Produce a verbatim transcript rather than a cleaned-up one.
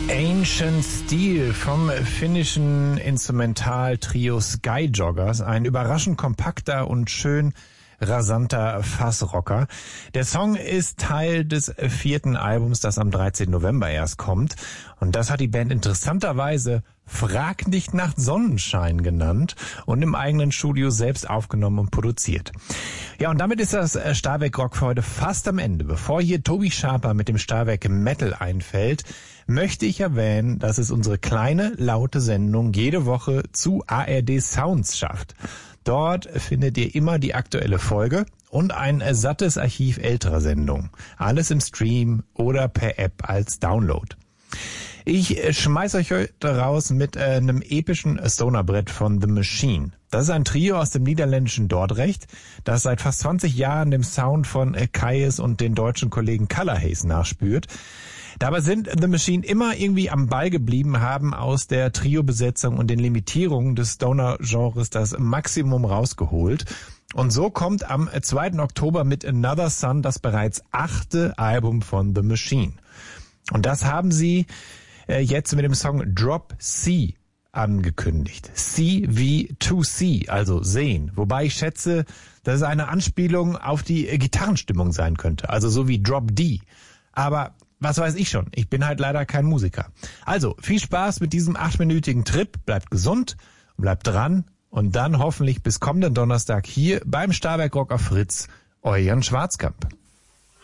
Ancient Steel vom finnischen Instrumentaltrio Skyjoggers, ein überraschend kompakter und schön rasanter Fassrocker. Der Song ist Teil des vierten Albums, das am dreizehnten November erst kommt. Und das hat die Band interessanterweise Frag nicht nach Sonnenschein genannt und im eigenen Studio selbst aufgenommen und produziert. Ja, und damit ist das Stahlwerk Rock für heute fast am Ende. Bevor hier Tobi Schaper mit dem Stahlwerk Metal einfällt, möchte ich erwähnen, dass es unsere kleine, laute Sendung jede Woche zu A R D Sounds schafft. Dort findet ihr immer die aktuelle Folge und ein sattes Archiv älterer Sendungen. Alles im Stream oder per App als Download. Ich schmeiß euch heute raus mit äh, einem epischen Stonerbrett von The Machine. Das ist ein Trio aus dem niederländischen Dordrecht, das seit fast zwanzig Jahren dem Sound von äh, Kyuss und den deutschen Kollegen Color Haze nachspürt. Dabei sind The Machine immer irgendwie am Ball geblieben, haben aus der Trio-Besetzung und den Limitierungen des Stoner-Genres das Maximum rausgeholt. Und so kommt am zweiten Oktober mit Another Sun das bereits achte Album von The Machine. Und das haben sie äh, jetzt mit dem Song Drop C angekündigt. C wie to see, also sehen. Wobei ich schätze, dass es eine Anspielung auf die äh, Gitarrenstimmung sein könnte. Also so wie Drop D. Aber was weiß ich schon, ich bin halt leider kein Musiker. Also, viel Spaß mit diesem achtminütigen Trip, bleibt gesund und bleibt dran und dann hoffentlich bis kommenden Donnerstag hier beim Stahlwerk Rock auf Fritz, euer Jan Schwarzkamp.